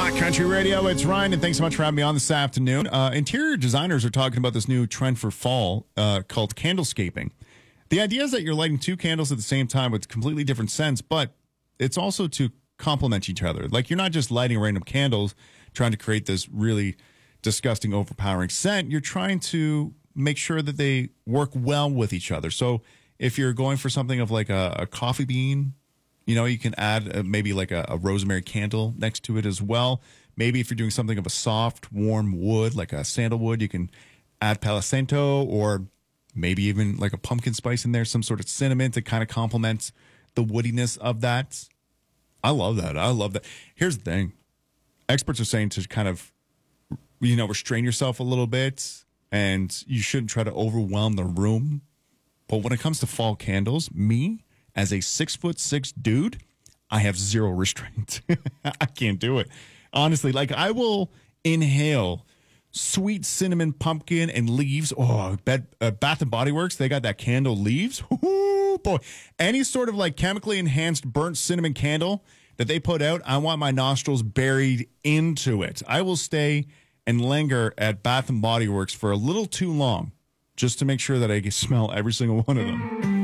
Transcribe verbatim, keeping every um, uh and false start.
Hot Country Radio, it's Ryan, and thanks so much for having me on this afternoon. Uh, interior designers are talking about this new trend for fall uh, called candlescaping. The idea is that you're lighting two candles at the same time with completely different scents, but it's also to complement each other. Like, you're not just lighting random candles, trying to create this really disgusting, overpowering scent. You're trying to make sure that they work well with each other. So if you're going for something of like a, a coffee bean, you know, you can add uh, maybe like a, a rosemary candle next to it as well. Maybe if you're doing something of a soft, warm wood, like a sandalwood, you can add Palo Santo, or maybe even like a pumpkin spice in there, some sort of cinnamon to kind of complement the woodiness of that. I love that. I love that. Here's the thing. Experts are saying to kind of, you know, restrain yourself a little bit, and you shouldn't try to overwhelm the room. But when it comes to fall candles, me, as a six foot six dude, I have zero restraint. I can't do it. Honestly, like, I will inhale sweet cinnamon, pumpkin, and leaves. Oh, Bed, uh, Bath and Body Works, they got that candle leaves. Ooh, boy. Any sort of like chemically enhanced burnt cinnamon candle that they put out, I want my nostrils buried into it. I will stay and linger at Bath and Body Works for a little too long just to make sure that I can smell every single one of them.